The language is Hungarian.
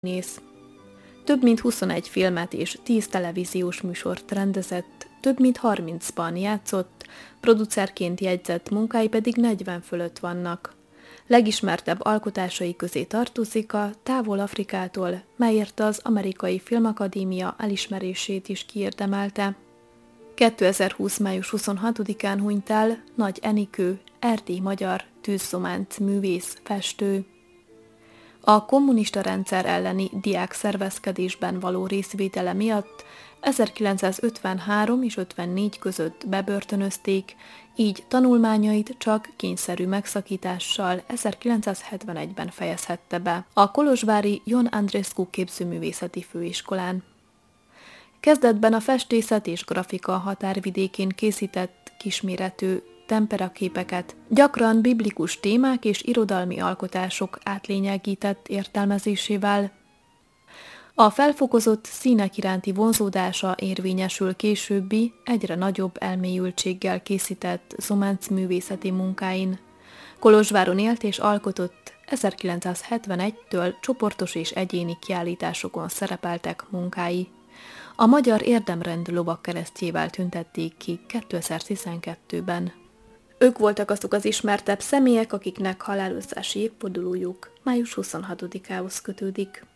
színész. Több mint 21 filmet és 10 televíziós műsort rendezett, több mint 30-ban játszott, producerként jegyzett munkái pedig 40 fölött vannak. Legismertebb alkotásai közé tartozik a Távol Afrikától, melyért az Amerikai Filmakadémia elismerését is kiérdemelte. 2020. május 26-án hunyt el Nagy Enikő, erdélyi magyar tűzszománc művész, festő. A kommunista rendszer elleni diákszervezkedésben való részvétele miatt 1953 és 54 között bebörtönözték, így tanulmányait csak kényszerű megszakítással 1971-ben fejezhette be a kolozsvári Ion Andreescu képzőművészeti főiskolán. Kezdetben a festészet és grafika határvidékén készített kisméretű temperaképeket, gyakran biblikus témák és irodalmi alkotások átlényegített értelmezésével. A felfokozott színek iránti vonzódása érvényesül későbbi, egyre nagyobb elmélyültséggel készített szománc művészeti munkáin. Kolozsváron élt és alkotott, 1971-től csoportos és egyéni kiállításokon szerepeltek munkái. A Magyar Érdemrend lovagkeresztjével tüntették ki 2012-ben. Ők voltak azok az ismertebb személyek, akiknek halálozási évfordulójuk május 26-ához kötődik.